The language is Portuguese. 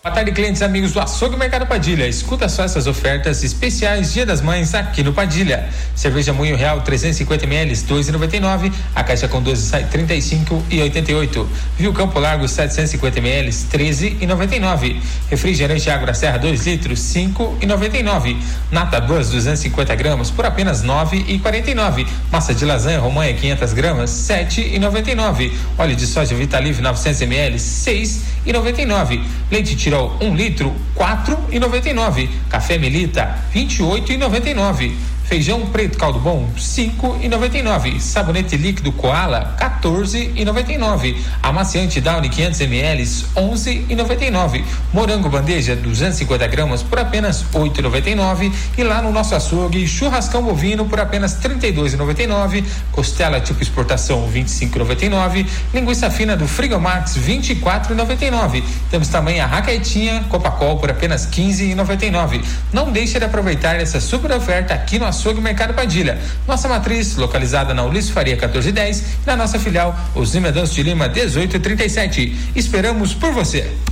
Boa tarde, clientes amigos do Açougue Mercado Padilha. Escuta só essas ofertas especiais Dia das Mães aqui no Padilha. Cerveja Moinho Real 350 ml, 2,99. A caixa com 12 sai 35,88. Viu Campo Largo 750 ml, 13,99. Refrigerante Água Serra 2 litros, 5,99. Nata Buzz 250 gramas por apenas 9,49. Massa de lasanha Romanha 500 gramas, 7,99. Óleo de soja Vitalive 900 ml, 6,99. Leite Tirol 1 litro, 4,99. Café Melita 28,99. Feijão preto caldo bom 5,99. Sabonete líquido Koala 14,99. Amaciante Downy 500 ml 11,99. Morango bandeja 250 gramas por apenas 8,99. E lá no nosso açougue churrascão bovino por apenas 32,99. Costela tipo exportação 25,99. Linguiça fina do Frigomax 24,99. Temos também a raquetinha Copacol por apenas 15,99. Não deixe de aproveitar essa super oferta aqui no Açougue Mercado Padilha. Nossa matriz localizada na Ulisses Faria 1410 e na nossa filial Os Medanços de Lima 1837. Esperamos por você.